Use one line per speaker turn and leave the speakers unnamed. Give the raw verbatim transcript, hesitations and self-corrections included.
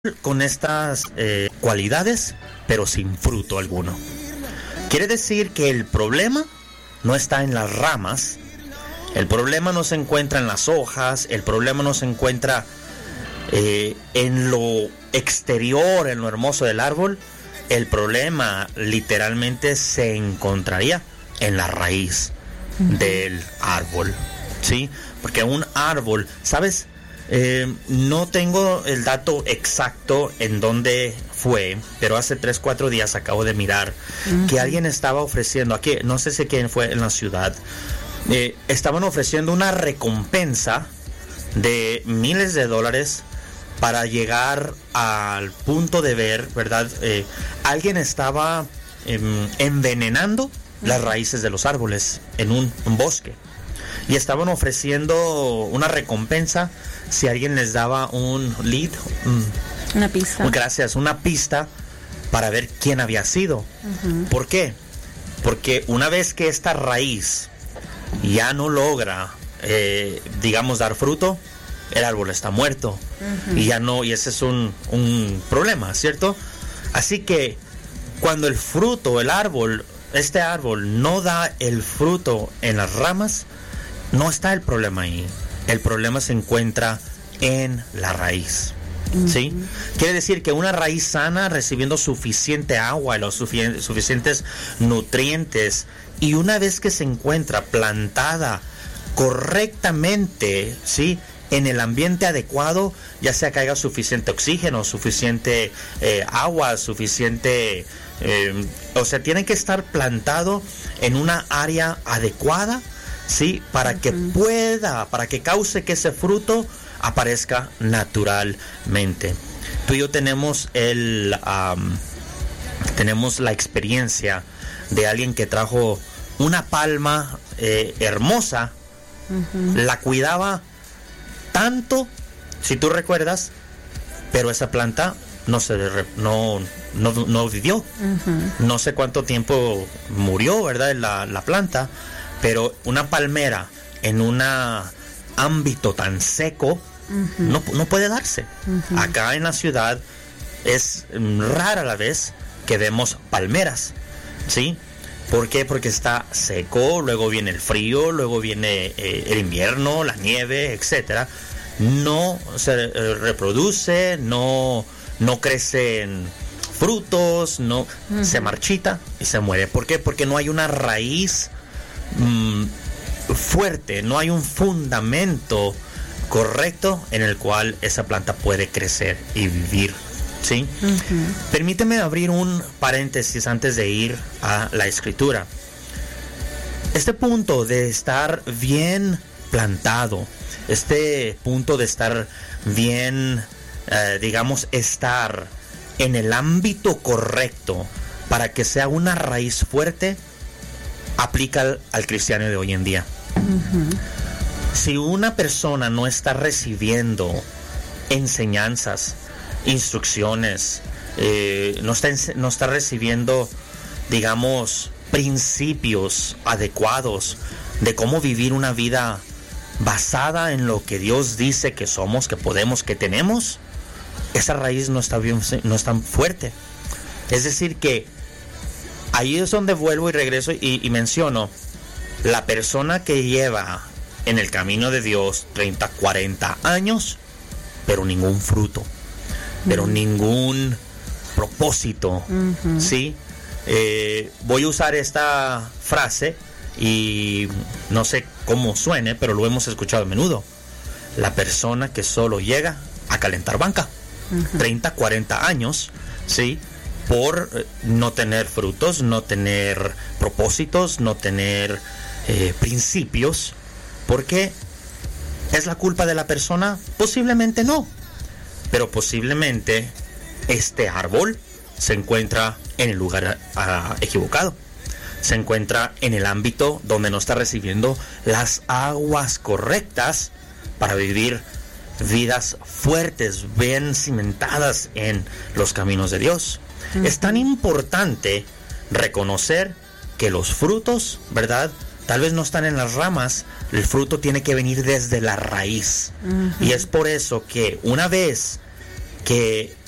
con estas eh, cualidades, pero sin fruto alguno. Quiere decir que el problema no está en las ramas, el problema no se encuentra en las hojas, el problema no se encuentra eh, en lo exterior, en lo hermoso del árbol. El problema literalmente se encontraría en la raíz uh-huh. del árbol, ¿sí? Porque un árbol, ¿sabes? Eh, no tengo el dato exacto en dónde fue, pero hace tres, cuatro días acabo de mirar uh-huh. que alguien estaba ofreciendo, aquí, no sé si quién fue en la ciudad, eh, estaban ofreciendo una recompensa de miles de dólares para llegar al punto de ver, ¿verdad? Eh, alguien estaba eh, envenenando uh-huh. las raíces de los árboles en un, un bosque. Y estaban ofreciendo una recompensa si alguien les daba un lead. Um,
una pista.
Gracias, una pista para ver quién había sido. Uh-huh. ¿Por qué? Porque una vez que esta raíz ya no logra, eh, digamos, dar fruto, el árbol está muerto. Uh-huh. Y ya no, y ese es un, un problema, ¿cierto? Así que cuando el fruto, el árbol, este árbol no da el fruto en las ramas, no está el problema ahí. El problema se encuentra en la raíz, ¿sí? Uh-huh. Quiere decir que una raíz sana, recibiendo suficiente agua y los sufic- suficientes nutrientes, y una vez que se encuentra plantada correctamente, ¿sí?, en el ambiente adecuado, ya sea que haya suficiente oxígeno, suficiente eh, agua, suficiente... Eh, o sea, tiene que estar plantado en una área adecuada, sí, para que uh-huh. pueda, para que cause que ese fruto aparezca naturalmente. Tú y yo tenemos el, um, tenemos la experiencia de alguien que trajo una palma eh, hermosa, uh-huh. la cuidaba tanto, si tú recuerdas, pero esa planta no se no no, no vivió. Uh-huh. No sé cuánto tiempo murió, ¿verdad? La, la planta. Pero una palmera en un ámbito tan seco uh-huh. no, no puede darse. Uh-huh. Acá en la ciudad es rara la vez que vemos palmeras, ¿sí? ¿Por qué? Porque está seco, luego viene el frío, luego viene eh, el invierno, la nieve, etcétera. No se eh, reproduce, no, no crecen frutos, no uh-huh. se marchita y se muere. ¿Por qué? Porque no hay una raíz Mm, fuerte, no hay un fundamento correcto en el cual esa planta puede crecer y vivir, ¿sí? Uh-huh. Permíteme abrir un paréntesis antes de ir a la escritura. Este punto de estar bien plantado, este punto de estar bien, eh, digamos, estar en el ámbito correcto para que sea una raíz fuerte, aplica al, al cristiano de hoy en día. Uh-huh. Si una persona no está recibiendo enseñanzas, instrucciones, eh, no, está, no está recibiendo, digamos, principios adecuados de cómo vivir una vida basada en lo que Dios dice que somos, que podemos, que tenemos, esa raíz no está bien, no es tan fuerte. Es decir que ahí es donde vuelvo y regreso y, y menciono la persona que lleva en el camino de Dios treinta, cuarenta años, pero ningún fruto, pero uh-huh. ningún propósito, uh-huh. ¿sí? Eh, voy a usar esta frase y no sé cómo suene, pero lo hemos escuchado a menudo. La persona que solo llega a calentar banca, uh-huh. treinta, cuarenta años, ¿sí?, por no tener frutos, no tener propósitos, no tener eh, principios. ¿Por qué? ¿Es la culpa de la persona? Posiblemente no, pero posiblemente este árbol se encuentra en el lugar uh, equivocado, se encuentra en el ámbito donde no está recibiendo las aguas correctas para vivir vidas fuertes, bien cimentadas en los caminos de Dios. Uh-huh. Es tan importante reconocer que los frutos, ¿verdad?, tal vez no están en las ramas, el fruto tiene que venir desde la raíz. Uh-huh. Y es por eso que una vez que